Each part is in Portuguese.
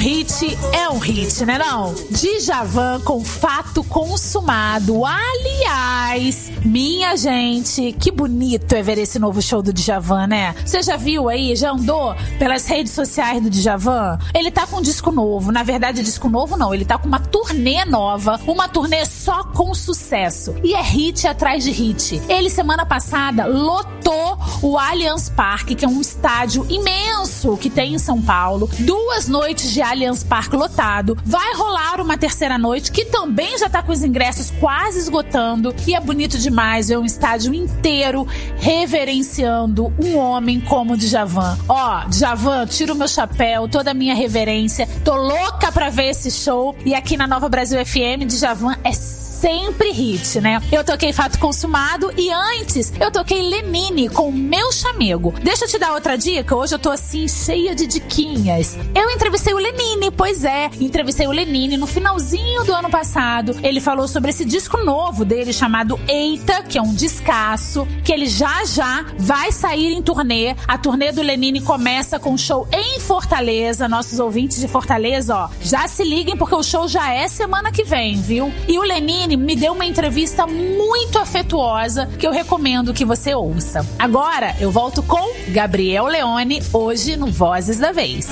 hit é um hit, né não? Djavan com Fato Consumado. Aliás, minha gente, que bonito é ver esse novo show do Djavan, né? Você já viu aí, já andou pelas redes sociais do Djavan? Ele tá com um disco novo, na verdade disco novo não, ele tá com uma turnê nova, uma turnê só com sucesso. E é hit atrás de hit. Ele semana passada lotou o Allianz Parque, que é um estádio imenso que tem em São Paulo. 2 noites de Allianz Parque lotado. Vai rolar uma terceira noite, que também já tá com os ingressos quase esgotando. E é bonito demais ver um estádio inteiro reverenciando um homem como o Djavan. Ó, Djavan, tiro o meu chapéu, toda a minha reverência. Tô louca pra ver esse show. E aqui na Nova Brasil FM, Djavan é sempre hit, né? Eu toquei Fato Consumado e antes eu toquei Lenine com Meu Chamego. Deixa eu te dar outra dica, hoje eu tô assim cheia de diquinhas. Eu entrevistei o Lenine, pois é, entrevistei o Lenine no finalzinho do ano passado. Ele falou sobre esse disco novo dele chamado Eita, que é um descasso, que ele já vai sair em turnê. A turnê do Lenine começa com um show em Fortaleza. Nossos ouvintes de Fortaleza, ó, já se liguem porque o show já é semana que vem, viu? E o Lenine me deu uma entrevista muito afetuosa que eu recomendo que você ouça. Agora eu volto com Gabriel Leone, hoje no Vozes da Vez.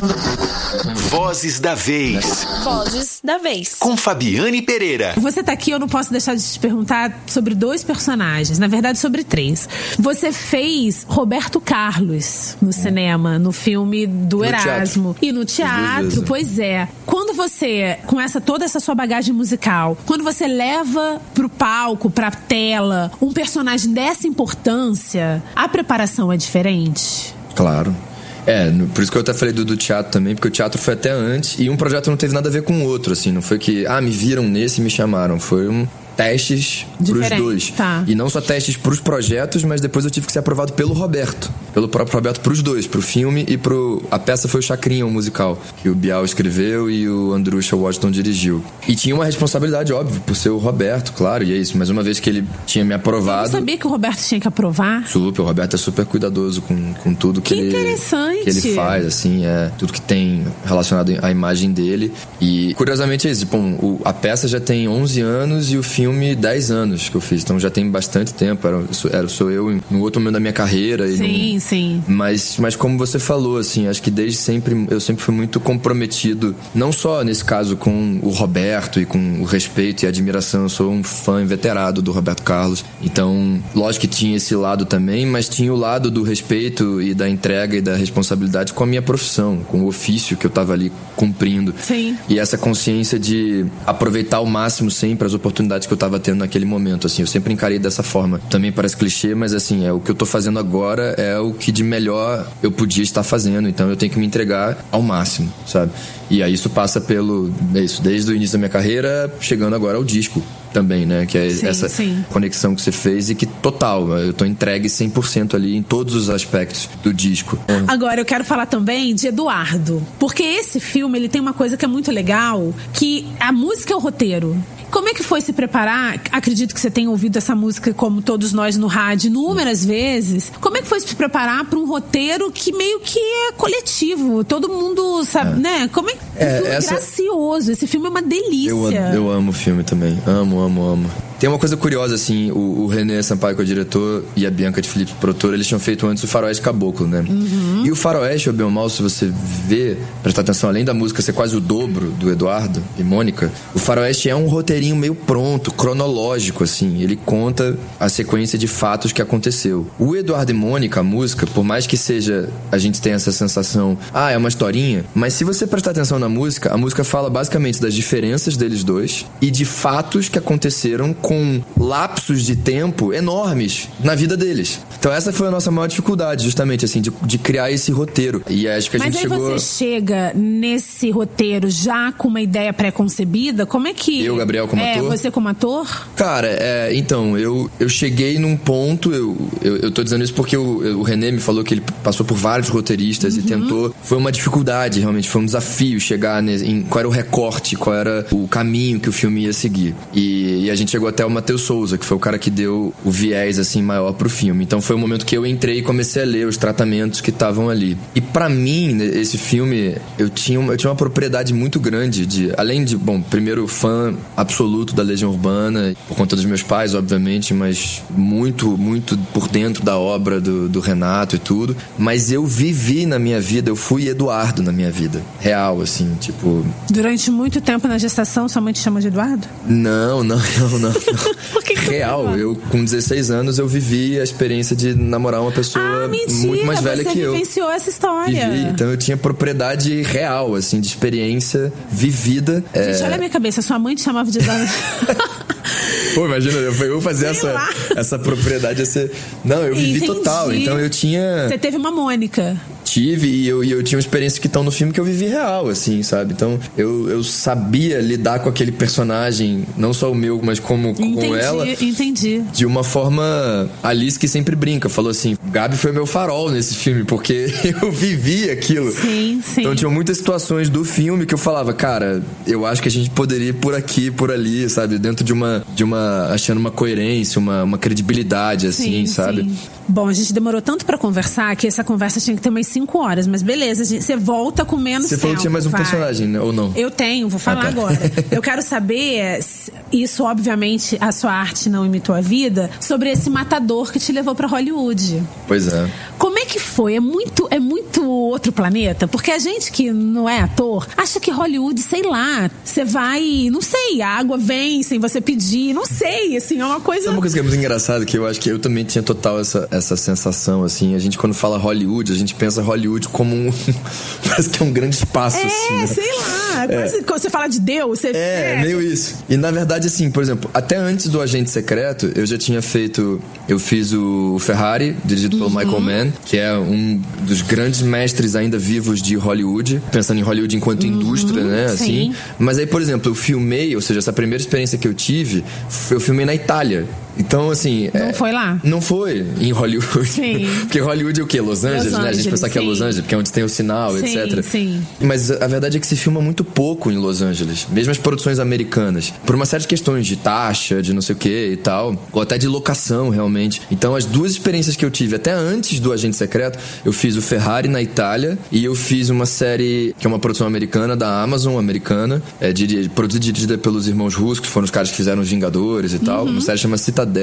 Vozes da Vez. Vozes da Vez. Com Fabiane Pereira. Você tá aqui, eu não posso deixar de te perguntar sobre 2 personagens, na verdade sobre 3. Você fez Roberto Carlos no cinema, no filme do Erasmo. E no teatro, pois é. Quando você, com toda essa sua bagagem musical, quando você leva pro palco, pra tela, um personagem dessa importância, a preparação é diferente? Claro. Por isso que eu até falei do teatro também, porque o teatro foi até antes e um projeto não teve nada a ver com o outro, assim, não foi que, me viram nesse e me chamaram, foi testes pros 2. Tá. E não só testes pros projetos, mas depois eu tive que ser aprovado pelo Roberto. Pelo próprio Roberto pros 2, pro filme e a peça foi o Chacrinha, o musical, que o Bial escreveu e o Andrusha Washington dirigiu. E tinha uma responsabilidade, óbvio, por ser o Roberto, claro, e é isso. Mas uma vez que ele tinha me aprovado... Eu sabia que o Roberto tinha que aprovar? Super, o Roberto é super cuidadoso com tudo que ele faz, assim, tudo que tem relacionado à imagem dele. E, curiosamente, é isso. A peça já tem 11 anos e o filme 10 anos que eu fiz, então já tem bastante tempo. Sou eu no outro momento da minha carreira. Sim. Mas como você falou, assim, acho que desde sempre eu sempre fui muito comprometido, não só nesse caso com o Roberto e com o respeito e a admiração. Eu sou um fã inveterado do Roberto Carlos, então lógico que tinha esse lado também, mas tinha o lado do respeito e da entrega e da responsabilidade com a minha profissão, com o ofício que eu tava ali cumprindo. Sim. E essa consciência de aproveitar ao máximo sempre as oportunidades que eu tava tendo naquele momento, assim, eu sempre encarei dessa forma. Também parece clichê, mas assim, o que eu tô fazendo agora é o que de melhor eu podia estar fazendo, então eu tenho que me entregar ao máximo, sabe? E aí isso passa desde o início da minha carreira, chegando agora ao disco também, né? Que é essa conexão que você fez e que total, eu tô entregue 100% ali em todos os aspectos do disco. Agora eu quero falar também de Eduardo, porque esse filme, ele tem uma coisa que é muito legal, que a música é o roteiro. Como é que foi se preparar? Acredito que você tenha ouvido essa música, como todos nós no rádio, inúmeras vezes. Como é que foi se preparar para um roteiro que meio que é coletivo? Todo mundo sabe, né? Como é que é gracioso. Esse filme é uma delícia. Eu amo o filme também. Amo. Tem uma coisa curiosa, assim, o René Sampaio, que é o diretor, e a Bianca de Felipe, produtora, eles tinham feito antes o Faroeste Caboclo, né? Uhum. E o Faroeste, ou bem ou mal, se você prestar atenção, além da música ser quase o dobro do Eduardo e Mônica, o Faroeste é um roteirinho meio pronto, cronológico, assim. Ele conta a sequência de fatos que aconteceu. O Eduardo e Mônica, a música, por mais que seja, a gente tenha essa sensação, é uma historinha, mas se você prestar atenção na música, a música fala basicamente das diferenças deles dois e de fatos que aconteceram com lapsos de tempo enormes na vida deles. Então essa foi a nossa maior dificuldade, justamente, assim, de criar esse roteiro. E acho que a gente chegou... Mas aí você chega nesse roteiro já com uma ideia pré-concebida? Como é que... Eu, Gabriel, como ator? Você como ator? Cara, então, eu cheguei num ponto, eu tô dizendo isso porque o René me falou que ele passou por vários roteiristas e tentou... Foi uma dificuldade, realmente, foi um desafio chegar em qual era o recorte, qual era o caminho que o filme ia seguir. E a gente chegou até o Matheus Souza, Souza, que foi o cara que deu o viés, assim, maior pro filme. Então foi o momento que eu entrei e comecei a ler os tratamentos que estavam ali. E pra mim, esse filme, eu tinha uma propriedade muito grande de... Além de, bom, primeiro fã absoluto da Legião Urbana, por conta dos meus pais, obviamente, mas muito, muito por dentro da obra do Renato e tudo. Mas eu vivi na minha vida, eu fui Eduardo na minha vida. Real, assim, tipo... Durante muito tempo na gestação, sua mãe te chama de Eduardo? Não. Por que Real, eu com 16 anos eu vivi a experiência de namorar uma pessoa muito mais velha que eu. Você vivenciou essa história. Vivi, então eu tinha propriedade real, assim, de experiência vivida. Gente, olha a minha cabeça, sua mãe te chamava de Eduardo. Pô, imagina, eu fazer essa propriedade. Não, eu vivi total, então eu tinha... Você teve uma Mônica. Tive, e eu tinha uma experiência que estão no filme que eu vivi real, assim, sabe? Então, eu sabia lidar com aquele personagem, não só o meu, mas como com ela. Entendi. De uma forma... Alice que sempre brinca, falou assim, Gabi foi meu farol nesse filme, porque eu vivi aquilo. Sim. Então, tinha muitas situações do filme que eu falava, cara, eu acho que a gente poderia ir por aqui, por ali, sabe? Dentro de uma achando uma coerência, uma credibilidade, assim, sabe? Sim. Bom, a gente demorou tanto pra conversar que essa conversa tinha que ter umas 5 horas, mas beleza, você volta com menos tempo. Você falou que tinha mais um personagem, né? Ou não? Eu tenho, vou falar agora. Eu quero saber, isso obviamente a sua arte não imitou a vida, sobre esse matador que te levou pra Hollywood. Pois é. Como é que foi? É muito outro planeta? Porque a gente que não é ator, acha que Hollywood, sei lá, você vai, não sei, a água vem sem você pedir, não sei, assim, é uma coisa... Sabe uma coisa que é muito engraçada, que eu acho que eu também tinha total essa sensação, assim, a gente quando fala Hollywood, a gente pensa Hollywood como parece que é um grande espaço, assim, né? Sei lá, quando você fala de Deus, você... meio isso. E na verdade, assim, por exemplo, até antes do Agente Secreto, eu já tinha eu fiz o Ferrari, dirigido pelo Michael Mann, que é um dos grandes mestres ainda vivos de Hollywood, pensando em Hollywood enquanto indústria, né, assim. Mas aí, por exemplo, eu filmei, ou seja, essa primeira experiência que eu tive, eu filmei na Itália. Então, assim... Não foi lá? Não foi em Hollywood. Sim. Porque Hollywood é o quê? Los Angeles, né? A gente pensa que é Los Angeles, porque é onde tem o sinal, etc. Sim. Mas a verdade é que se filma muito pouco em Los Angeles. Mesmo as produções americanas. Por uma série de questões de taxa, de não sei o quê e tal. Ou até de locação, realmente. Então, as duas experiências que eu tive, até antes do Agente Secreto, eu fiz o Ferrari na Itália e eu fiz uma série que é uma produção americana, da Amazon americana, produzida e dirigida pelos irmãos russos, que foram os caras que fizeram os Vingadores e tal. Uma série chama Citadel.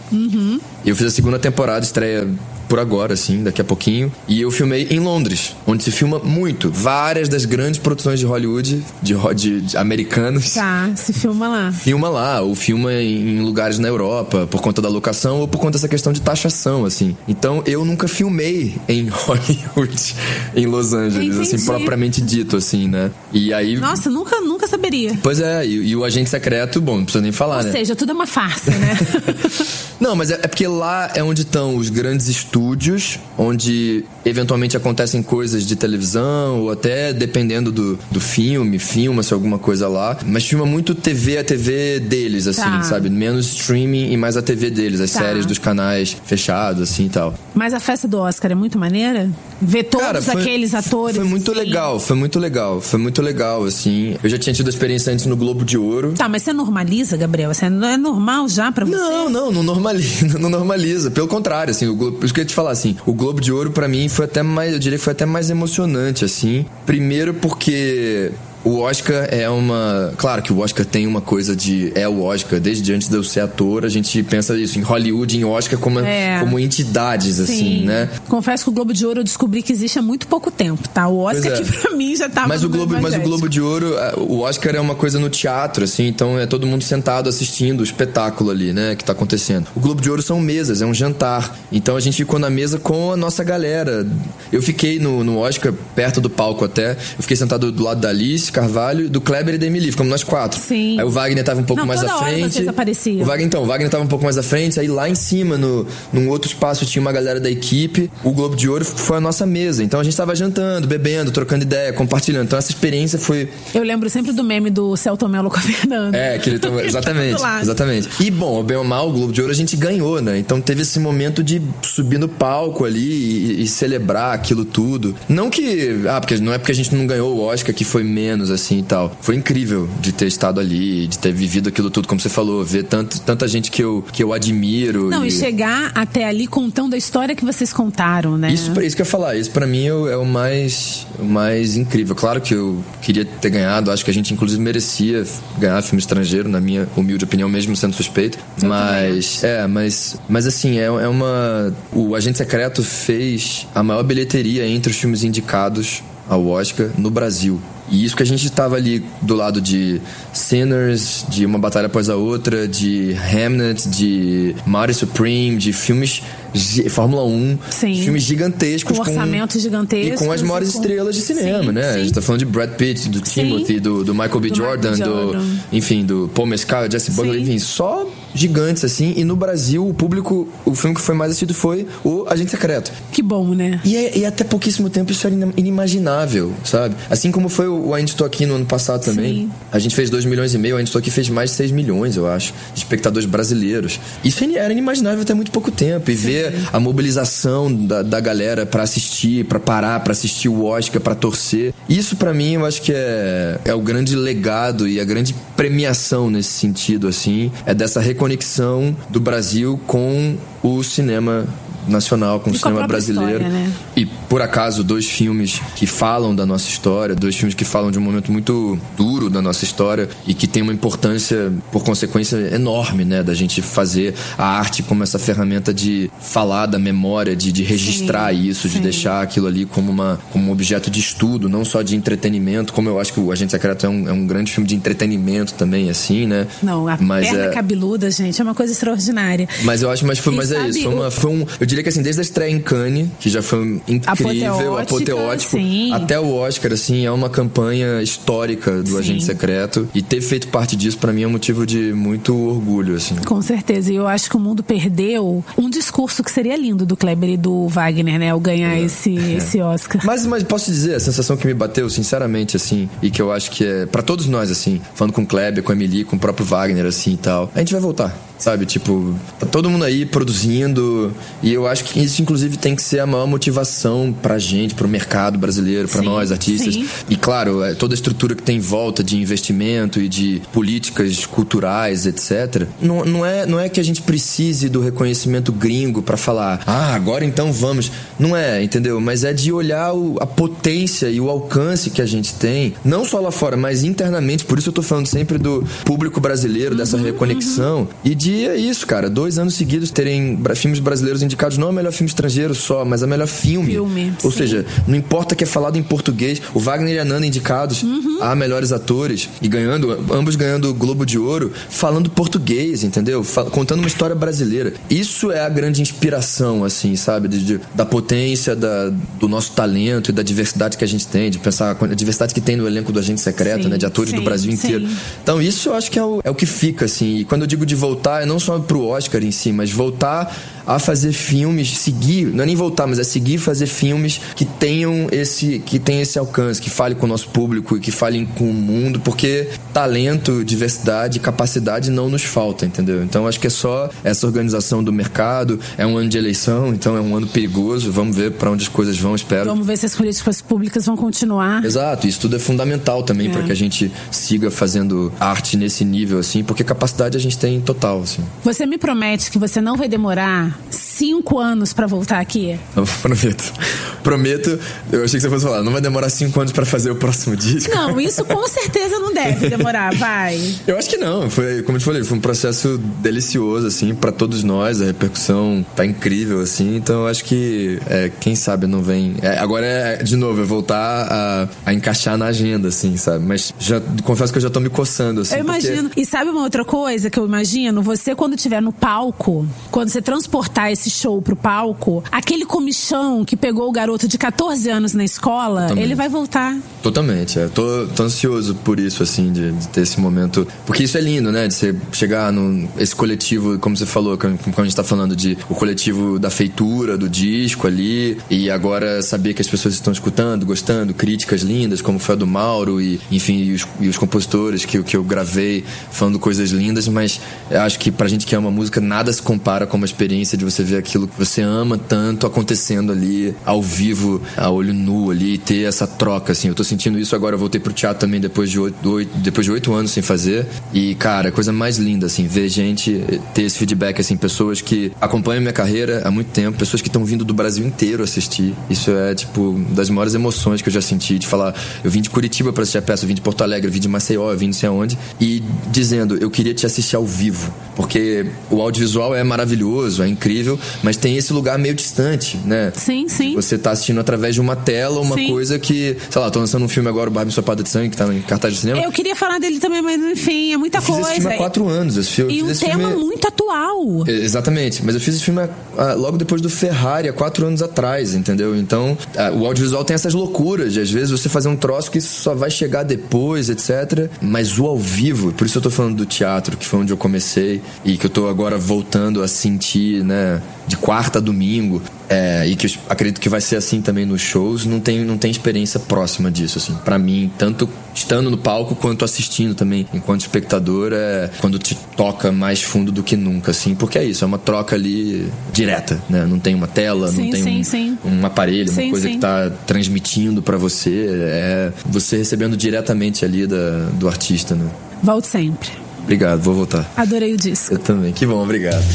E eu fiz a segunda temporada, estreia por agora, assim, daqui a pouquinho. E eu filmei em Londres, onde se filma muito. Várias das grandes produções de Hollywood, de americanos. Tá, se filma lá. Filma lá, ou filma em lugares na Europa, por conta da locação ou por conta dessa questão de taxação, assim. Então, eu nunca filmei em Hollywood, em Los Angeles, assim, propriamente dito, assim, né? E aí... Nossa, nunca saberia. Pois é, e o Agente Secreto, bom, não precisa nem falar, né? Ou seja, tudo é uma farsa, né? Não, mas é porque lá é onde estão os grandes estúdios, onde eventualmente acontecem coisas de televisão, ou até dependendo do filme, filma-se alguma coisa lá. Mas filma muito TV a TV deles, assim, sabe? Menos streaming e mais a TV deles, as séries dos canais fechados, assim e tal. Mas a festa do Oscar é muito maneira? Ver todos aqueles atores. Foi muito legal, assim. Eu já tinha tido a experiência antes no Globo de Ouro. Tá, mas você normaliza, Gabriel? Você não é normal já pra você? Não normaliza. Pelo contrário, assim, por isso que eu ia te falar, assim, o Globo de Ouro pra mim foi até mais, eu diria que foi até mais emocionante, assim. Primeiro porque... O Oscar é uma... Claro que o Oscar tem uma coisa de... É o Oscar. Desde antes de eu ser ator, a gente pensa isso. Em Hollywood, em Oscar, como entidades, assim, né? Confesso que o Globo de Ouro eu descobri que existe há muito pouco tempo, tá? O Oscar que pra mim já tava... Mas o Globo de Ouro... O Oscar é uma coisa no teatro, assim. Então é todo mundo sentado assistindo o espetáculo ali, né? Que tá acontecendo. O Globo de Ouro são mesas, é um jantar. Então a gente ficou na mesa com a nossa galera. Eu fiquei no Oscar, perto do palco até. Eu fiquei sentado do lado da Alice Carvalho, do Kleber e da Emily, ficamos nós 4. Sim. Aí o Wagner tava um pouco mais à frente. O Wagner tava um pouco mais à frente, aí lá em cima, num outro espaço, tinha uma galera da equipe. O Globo de Ouro foi a nossa mesa. Então a gente tava jantando, bebendo, trocando ideia, compartilhando. Então essa experiência foi... Eu lembro sempre do meme do Celton Mello com a Fernanda. Que ele tava... Exatamente. E bom, bem ou mal, o Globo de Ouro a gente ganhou, né? Então teve esse momento de subir no palco ali e celebrar aquilo tudo. Não que... porque não é porque a gente não ganhou o Oscar que foi menos, menos, assim, e tal. Foi incrível de ter estado ali, de ter vivido aquilo tudo, como você falou, ver tanta gente que eu admiro. Não, e chegar até ali contando a história que vocês contaram, né? Isso que eu ia falar, isso pra mim é o mais incrível. Claro que eu queria ter ganhado, acho que a gente inclusive merecia ganhar filme estrangeiro, na minha humilde opinião, mesmo sendo suspeito. Mas assim, o Agente Secreto fez a maior bilheteria entre os filmes indicados ao Oscar no Brasil. E isso que a gente estava ali do lado de Sinners, de Uma Batalha Após a Outra, de Hamnet, de Mighty Supreme, de filmes de Fórmula 1, filmes gigantescos. Com orçamentos gigantescos. E com as maiores estrelas de cinema, né? A gente tá falando de Brad Pitt, do Timothy, do Michael B. Jordan, enfim, do Paul Mescal, Jesse Butler, enfim, só gigantes, assim. E no Brasil, o filme que foi mais assistido foi o Agente Secreto. Que bom, né? E até pouquíssimo tempo isso era inimaginável, sabe? Assim como foi o Ainda Estou Aqui no ano passado também. Sim. A gente fez 2,5 milhões, o Ainda Estou Aqui fez mais de 6 milhões, eu acho, de espectadores brasileiros. Isso era inimaginável até muito pouco tempo. E ver a mobilização da galera pra assistir, pra parar, pra assistir o Oscar, pra torcer. Isso pra mim eu acho que é o grande legado e a grande premiação nesse sentido, assim, é dessa reconexão do Brasil com o cinema nacional, com o cinema brasileiro. História, né? E, por acaso, 2 filmes que falam da nossa história, 2 filmes que falam de um momento muito duro da nossa história e que tem uma importância, por consequência, enorme, né? Da gente fazer a arte como essa ferramenta de falar da memória, de registrar isso, de deixar aquilo ali como um objeto de estudo, não só de entretenimento, como eu acho que o Agente Secreto é um grande filme de entretenimento também, assim, né? Não, a perna cabeluda, gente, é uma coisa extraordinária. Mas eu acho, é isso, eu diria que assim, desde a estreia em Cannes, que já foi incrível, apoteótico, até o Oscar, assim, é uma campanha histórica do Agente Secreto, e ter feito parte disso pra mim é um motivo de muito orgulho, assim. Com certeza, e eu acho que o mundo perdeu um discurso que seria lindo do Kleber e do Wagner, né, ao ganhar esse Oscar. Mas posso dizer, a sensação que me bateu, sinceramente, assim, e que eu acho que é pra todos nós, assim, falando com o Kleber, com a Emily, com o próprio Wagner, assim, e tal, a gente vai voltar, sabe? Tipo, tá todo mundo aí produzindo, e eu acho que isso, inclusive, tem que ser a maior motivação pra gente, pro mercado brasileiro, pra nós, artistas. E, claro, toda a estrutura que tem em volta de investimento e de políticas culturais, etc. Não é que a gente precise do reconhecimento gringo pra falar, agora então vamos. Não é, entendeu? Mas é de olhar a potência e o alcance que a gente tem, não só lá fora, mas internamente. Por isso eu tô falando sempre do público brasileiro, dessa reconexão. E é isso, cara. 2 anos seguidos terem filmes brasileiros indicados, não é o melhor filme estrangeiro só, mas é o melhor filme. Ou seja, não importa que é falado em português. O Wagner e a Nana indicados a melhores atores e ambos ganhando o Globo de Ouro, falando português, entendeu? Contando uma história brasileira. Isso é a grande inspiração, assim, sabe? Da potência do nosso talento e da diversidade que a gente tem, de pensar a diversidade que tem no elenco do Agente Secreto, né? De atores do Brasil inteiro. Então isso eu acho que é o que fica, assim. E quando eu digo de voltar, é não só pro Oscar em si, mas voltar a fazer filmes, seguir, não é nem voltar, mas é seguir fazer filmes que tenham esse alcance, que falem com o nosso público e que falem com o mundo, porque talento, diversidade, capacidade não nos falta, entendeu? Então acho que é só essa organização do mercado, é um ano de eleição, então é um ano perigoso, vamos ver pra onde as coisas vão, espero. Vamos ver se as políticas públicas vão continuar. Exato, isso tudo é fundamental também pra que a gente siga fazendo arte nesse nível, assim, porque capacidade a gente tem total, assim. Você me promete que você não vai demorar 5 anos pra voltar aqui? Eu prometo, eu achei que você fosse falar, não vai demorar 5 anos pra fazer o próximo disco. Não, isso com certeza não deve demorar, vai. Eu acho que não, foi, como eu te falei, foi um processo delicioso, assim, pra todos nós, a repercussão tá incrível, assim, então eu acho que, quem sabe não vem, agora de novo, voltar a encaixar na agenda, assim, sabe, mas confesso que eu já tô me coçando, assim. Eu imagino, e sabe uma outra coisa que eu imagino? Você quando estiver no palco, quando você transportar esse show pro palco, aquele comichão que pegou o garoto de 14 anos na escola, totalmente. Ele vai voltar. Totalmente, tô ansioso por isso, assim, de ter esse momento, porque isso é lindo, né, de você chegar esse coletivo, como você falou, como a gente tá falando o coletivo da feitura, do disco ali, e agora saber que as pessoas estão escutando, gostando, críticas lindas, como foi a do Mauro, e enfim, e os compositores que eu gravei falando coisas lindas, mas eu acho que pra gente que ama música, nada se compara com uma experiência de você ver ver aquilo que você ama tanto acontecendo ali, ao vivo, a olho nu ali, e ter essa troca, assim. Eu tô sentindo isso agora, eu voltei pro teatro também depois de 8 anos sem fazer. E, cara, a coisa mais linda, assim, ver gente ter esse feedback, assim, pessoas que acompanham minha carreira há muito tempo, pessoas que estão vindo do Brasil inteiro assistir. Isso é, tipo, das maiores emoções que eu já senti, de falar, eu vim de Curitiba pra assistir a peça, eu vim de Porto Alegre, eu vim de Maceió, eu vim não sei aonde, e dizendo, eu queria te assistir ao vivo, porque o audiovisual é maravilhoso, é incrível, mas tem esse lugar meio distante, né? Sim, sim. Você tá assistindo através de uma tela, uma coisa que, sei lá, tô lançando um filme agora, o Barbie Ensopada de Sangue, que tá em cartaz de cinema. Eu queria falar dele também, mas enfim, é muita coisa. Eu fiz esse filme há 4 anos. E um tema muito atual. Exatamente, mas eu fiz esse filme logo depois do Ferrari, há 4 anos atrás, entendeu? Então, o audiovisual tem essas loucuras de, às vezes, você fazer um troço que só vai chegar depois, etc. Mas o ao vivo, por isso eu tô falando do teatro, que foi onde eu comecei e que eu tô agora voltando a sentir, né, de quarta a domingo, e que eu acredito que vai ser assim também nos shows, não tem experiência próxima disso, assim, pra mim, tanto estando no palco quanto assistindo também, enquanto espectador, quando te toca mais fundo do que nunca, assim, porque é isso, é uma troca ali direta, né, não tem uma tela, não tem um aparelho, uma coisa que tá transmitindo pra você, é você recebendo diretamente ali do artista, né. Volte sempre. Obrigado, vou voltar. Adorei o disco. Eu também, que bom, obrigado.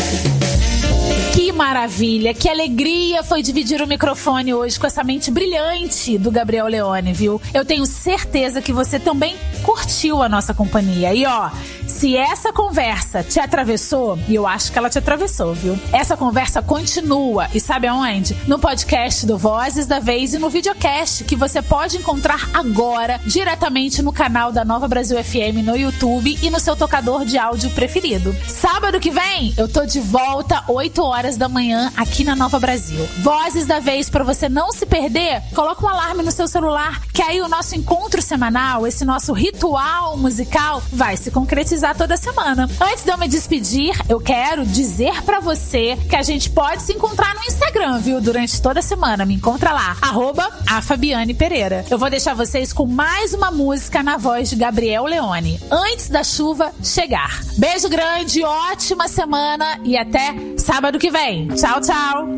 Que maravilha, que alegria foi dividir o microfone hoje com essa mente brilhante do Gabriel Leone, viu? Eu tenho certeza que você também curtiu a nossa companhia. E ó, se essa conversa te atravessou, e eu acho que ela te atravessou, viu? Essa conversa continua, e sabe aonde? No podcast do Vozes da Vez e no videocast, que você pode encontrar agora diretamente no canal da Nova Brasil FM no YouTube e no seu tocador de áudio preferido. Sábado que vem, eu tô de volta 8 horas da manhã aqui na Nova Brasil. Vozes da Vez, pra você não se perder, coloca um alarme no seu celular, que aí o nosso encontro semanal, esse nosso ritual musical, vai se concretizar toda semana. Antes de eu me despedir, eu quero dizer pra você que a gente pode se encontrar no Instagram, viu? Durante toda a semana. Me encontra lá, @afabianepereira. Eu vou deixar vocês com mais uma música na voz de Gabriel Leone, Antes da Chuva Chegar. Beijo grande, ótima semana e até sábado que vem. Tchau, tchau!